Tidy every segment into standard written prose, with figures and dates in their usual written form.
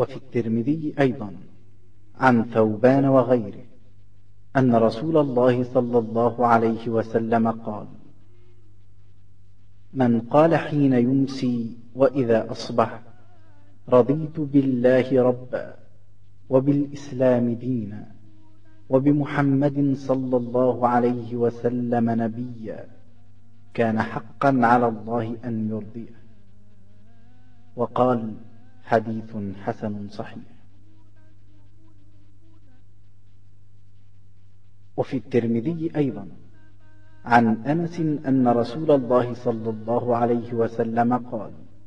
وفي الترمذي أيضا عن ثوبان وغيره أن رسول الله صلى الله عليه وسلم قال: من قال حين يمسي وإذا أصبح: رضيت بالله ربا وبالإسلام دينا وبمحمد صلى الله عليه وسلم نبيا، كان حقا على الله أن يرضيه. وقال: حديث حسن صحيح. وفي الترمذي أيضا عن أنس أن رسول الله صلى الله عليه وسلم قال: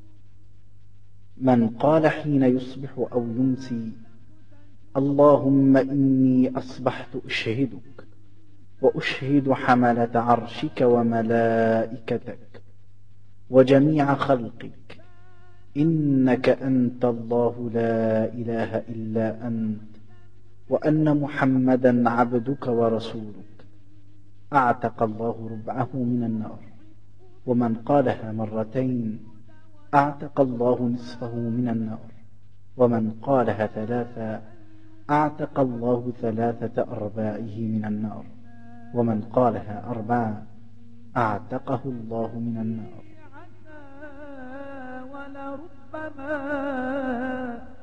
من قال حين يصبح أو يمسي: اللهم إني أصبحت أشهدك وأشهد حملة عرشك وملائكتك وجميع خلقك إنك أنت الله لا إله إلا أنت وأن محمدا عبدك ورسولك، أعتق الله ربعه من النار. ومن قالها مرتين أعتق الله نصفه من النار. ومن قالها ثلاثا أعتق الله 3/4 من النار. ومن قالها 4 أعتقه الله من النار. ولربما